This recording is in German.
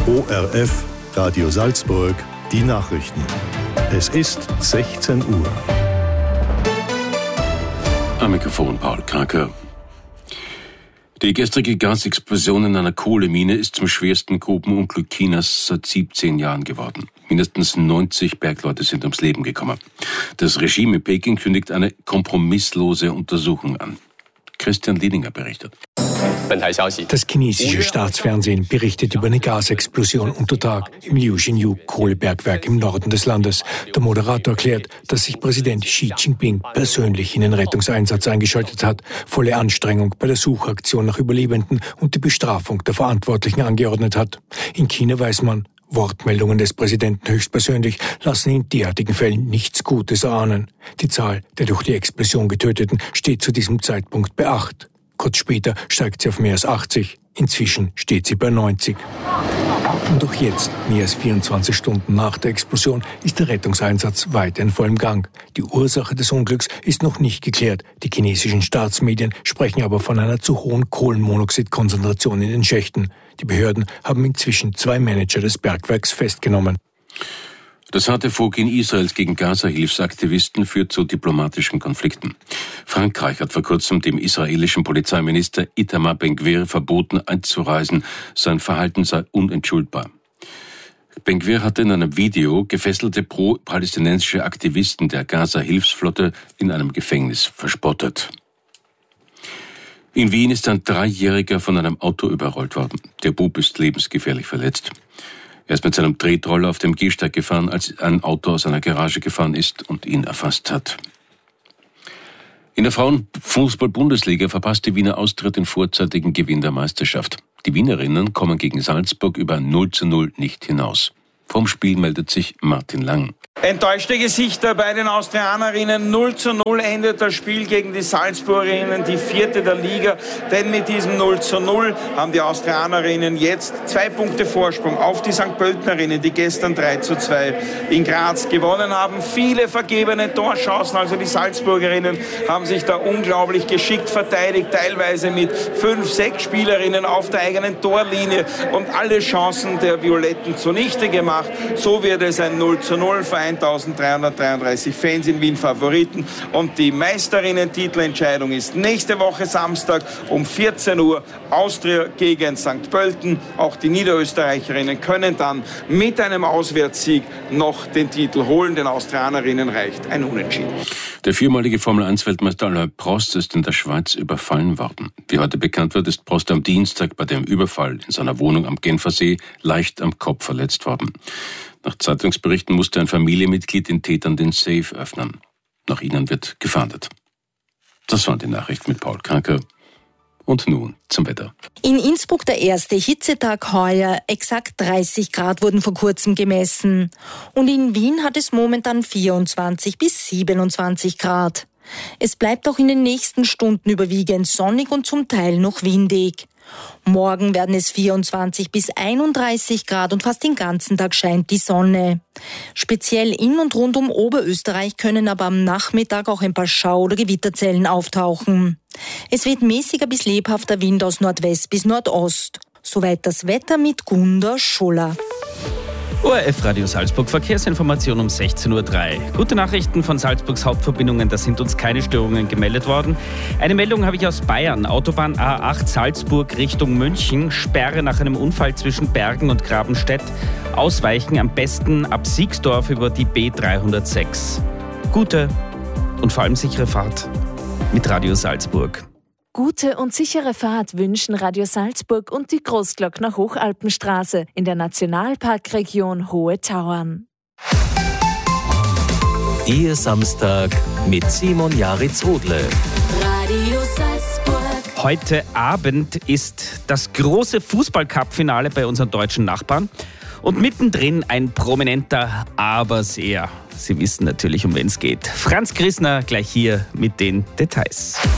ORF, Radio Salzburg, die Nachrichten. Es ist 16 Uhr. Am Mikrofon Paul Kraker. Die gestrige Gasexplosion in einer Kohlemine ist zum schwersten Grubenunglück Chinas seit 17 Jahren geworden. Mindestens 90 Bergleute sind ums Leben gekommen. Das Regime in Peking kündigt eine kompromisslose Untersuchung an. Christian Liedinger berichtet. Das chinesische Staatsfernsehen berichtet über eine Gasexplosion unter Tag im Liuxinyu-Kohlebergwerk im Norden des Landes. Der Moderator erklärt, dass sich Präsident Xi Jinping persönlich in den Rettungseinsatz eingeschaltet hat, volle Anstrengung bei der Suchaktion nach Überlebenden und die Bestrafung der Verantwortlichen angeordnet hat. In China weiß man, Wortmeldungen des Präsidenten höchstpersönlich lassen in derartigen Fällen nichts Gutes erahnen. Die Zahl der durch die Explosion Getöteten steht zu diesem Zeitpunkt bei 8. Kurz später steigt sie auf mehr als 80. Inzwischen steht sie bei 90. Und auch jetzt, mehr als 24 Stunden nach der Explosion, ist der Rettungseinsatz weiter in vollem Gang. Die Ursache des Unglücks ist noch nicht geklärt. Die chinesischen Staatsmedien sprechen aber von einer zu hohen Kohlenmonoxidkonzentration in den Schächten. Die Behörden haben inzwischen 2 Manager des Bergwerks festgenommen. Das harte Vorgehen Israels gegen Gaza-Hilfsaktivisten führt zu diplomatischen Konflikten. Frankreich hat vor kurzem dem israelischen Polizeiminister Itamar Ben-Gvir verboten, einzureisen. Sein Verhalten sei unentschuldbar. Ben-Gvir hatte in einem Video gefesselte pro-palästinensische Aktivisten der Gaza-Hilfsflotte in einem Gefängnis verspottet. In Wien ist ein 3-Jähriger von einem Auto überrollt worden. Der Bub ist lebensgefährlich verletzt. Er ist mit seinem Tretroller auf dem Gehsteig gefahren, als ein Auto aus einer Garage gefahren ist und ihn erfasst hat. In der Frauenfußball-Bundesliga verpasst die Wiener Austria den vorzeitigen Gewinn der Meisterschaft. Die Wienerinnen kommen gegen Salzburg über 0:0 nicht hinaus. Vom Spiel meldet sich Martin Lang. Enttäuschte Gesichter bei den Austrianerinnen. 0:0 endet das Spiel gegen die Salzburgerinnen, die 4. der Liga. Denn mit diesem 0:0 haben die Austrianerinnen jetzt 2 Punkte Vorsprung auf die St. Pöltenerinnen, die gestern 3:2 in Graz gewonnen haben. Viele vergebene Torchancen, also die Salzburgerinnen haben sich da unglaublich geschickt verteidigt, teilweise mit 5, 6 Spielerinnen auf der eigenen Torlinie und alle Chancen der Violetten zunichte gemacht. So wird es ein 0:0 für 1333 Fans in Wien Favoriten. Und die Meisterinnen-Titelentscheidung ist nächste Woche Samstag um 14 Uhr. Austria gegen St. Pölten. Auch die Niederösterreicherinnen können dann mit einem Auswärtssieg noch den Titel holen. Den Austrianerinnen reicht ein Unentschieden. Der 4-malige Formel-1-Weltmeister Alain Prost ist in der Schweiz überfallen worden. Wie heute bekannt wird, ist Prost am Dienstag bei dem Überfall in seiner Wohnung am Genfersee leicht am Kopf verletzt worden. Nach Zeitungsberichten musste ein Familienmitglied den Tätern den Safe öffnen. Nach ihnen wird gefahndet. Das waren die Nachrichten mit Paul Kraker. Und nun zum Wetter. In Innsbruck der erste Hitzetag heuer. Exakt 30 Grad wurden vor kurzem gemessen. Und in Wien hat es momentan 24 bis 27 Grad. Es bleibt auch in den nächsten Stunden überwiegend sonnig und zum Teil noch windig. Morgen werden es 24 bis 31 Grad und fast den ganzen Tag scheint die Sonne. Speziell in und rund um Oberösterreich können aber am Nachmittag auch ein paar Schau- oder Gewitterzellen auftauchen. Es weht mäßiger bis lebhafter Wind aus Nordwest bis Nordost. Soweit das Wetter mit Gunda Schuller. ORF Radio Salzburg, Verkehrsinformation um 16:03 Uhr. Gute Nachrichten von Salzburgs Hauptverbindungen, da sind uns keine Störungen gemeldet worden. Eine Meldung habe ich aus Bayern. Autobahn A8 Salzburg Richtung München. Sperre nach einem Unfall zwischen Bergen und Grabenstedt. Ausweichen am besten ab Siegsdorf über die B306. Gute und vor allem sichere Fahrt mit Radio Salzburg. Gute und sichere Fahrt wünschen Radio Salzburg und die Großglockner Hochalpenstraße in der Nationalparkregion Hohe Tauern. Ihr Samstag mit Simon Jaritz-Rodle. Radio Salzburg. Heute Abend ist das große Fußball-Cup-Finale bei unseren deutschen Nachbarn. Und mittendrin ein prominenter, aber sehr. Sie wissen natürlich, um wen es geht. Franz Grissner gleich hier mit den Details.